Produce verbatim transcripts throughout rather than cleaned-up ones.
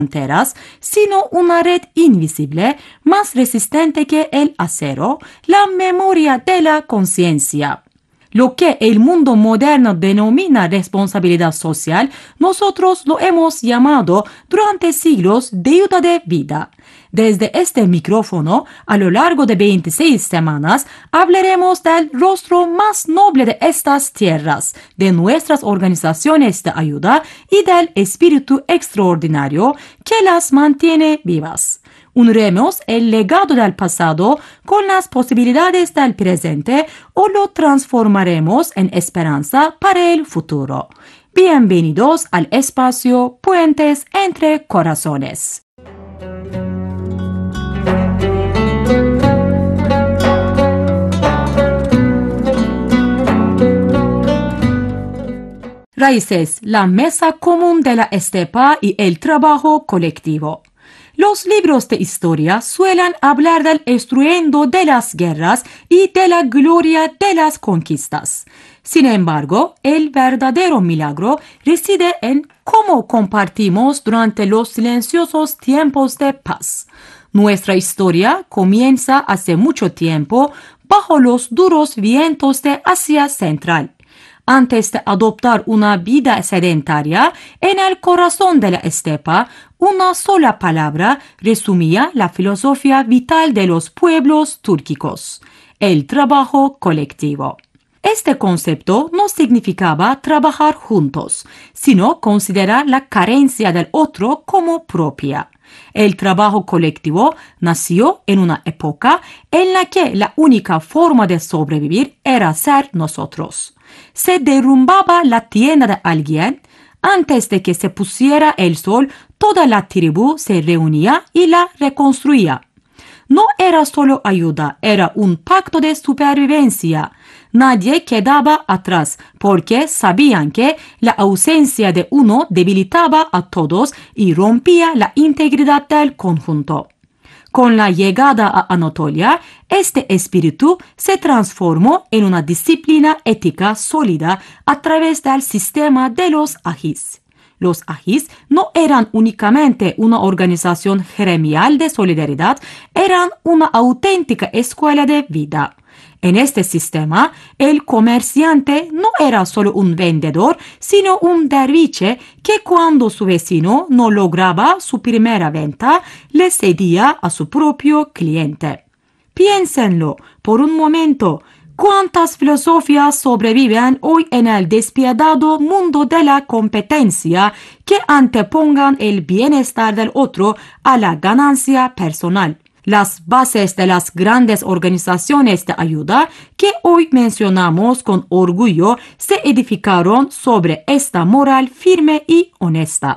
fronteras, sino una red invisible más resistente que el acero, la memoria de la conciencia. Lo que el mundo moderno denomina responsabilidad social, nosotros lo hemos llamado durante siglos deuda de vida. Desde este micrófono, a lo largo de veintiséis semanas, hablaremos del rostro más noble de estas tierras, de nuestras organizaciones de ayuda y del espíritu extraordinario que las mantiene vivas. Uniremos el legado del pasado con las posibilidades del presente o lo transformaremos en esperanza para el futuro. Bienvenidos al espacio Puentes entre Corazones. Raíces, la mesa común de la estepa y el trabajo colectivo. Los libros de historia suelen hablar del estruendo de las guerras y de la gloria de las conquistas. Sin embargo, el verdadero milagro reside en cómo compartimos durante los silenciosos tiempos de paz. Nuestra historia comienza hace mucho tiempo bajo los duros vientos de Asia Central. Antes de adoptar una vida sedentaria, en el corazón de la estepa, una sola palabra resumía la filosofía vital de los pueblos túrquicos: el trabajo colectivo. Este concepto no significaba trabajar juntos, sino considerar la carencia del otro como propia. El trabajo colectivo nació en una época en la que la única forma de sobrevivir era ser nosotros. Se derrumbaba la tienda de alguien. Antes de que se pusiera el sol, toda la tribu se reunía y la reconstruía. No era solo ayuda, era un pacto de supervivencia. Nadie quedaba atrás porque sabían que la ausencia de uno debilitaba a todos y rompía la integridad del conjunto. Con la llegada a Anatolia, este espíritu se transformó en una disciplina ética sólida a través del sistema de los agis. Los agis no eran únicamente una organización gremial de solidaridad, eran una auténtica escuela de vida. En este sistema, el comerciante no era solo un vendedor, sino un derviche que cuando su vecino no lograba su primera venta, le cedía a su propio cliente. Piénsenlo por un momento. ¿Cuántas filosofías sobreviven hoy en el despiadado mundo de la competencia que antepongan el bienestar del otro a la ganancia personal? Las bases de las grandes organizaciones de ayuda que hoy mencionamos con orgullo se edificaron sobre esta moral firme y honesta.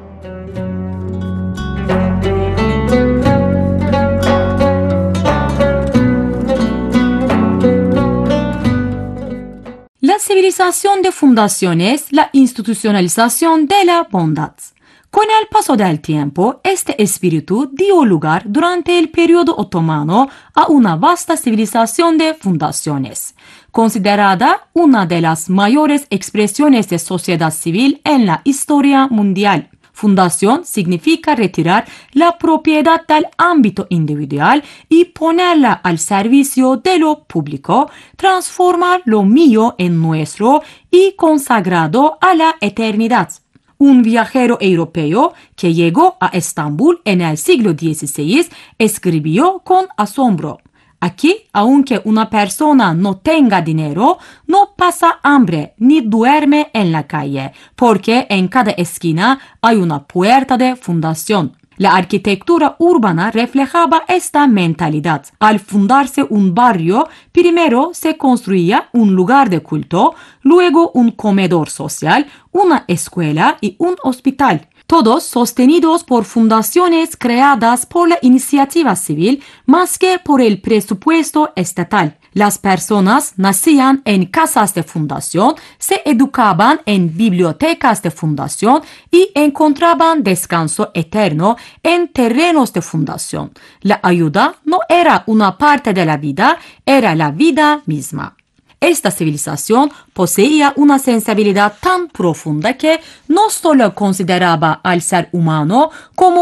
La civilización de fundaciones, la institucionalización de la bondad. Con el paso del tiempo, este espíritu dio lugar durante el periodo otomano a una vasta civilización de fundaciones, considerada una de las mayores expresiones de sociedad civil en la historia mundial. Fundación significa retirar la propiedad del ámbito individual y ponerla al servicio de lo público, transformar lo mío en nuestro y consagrado a la eternidad. Un viajero europeo que llegó a Estambul en el siglo dieciséis escribió con asombro: aquí, aunque una persona no tenga dinero, no pasa hambre ni duerme en la calle, porque en cada esquina hay una puerta de fundación. La arquitectura urbana reflejaba esta mentalidad. Al fundarse un barrio, primero se construía un lugar de culto, luego un comedor social, una escuela y un hospital. Todos sostenidos por fundaciones creadas por la iniciativa civil más que por el presupuesto estatal. Las personas nacían en casas de fundación, se educaban en bibliotecas de fundación y encontraban descanso eterno en terrenos de fundación. La ayuda no era una parte de la vida, era la vida misma. Esta civilización poseía una sensibilidad tan profunda que no solo consideraba al ser humano como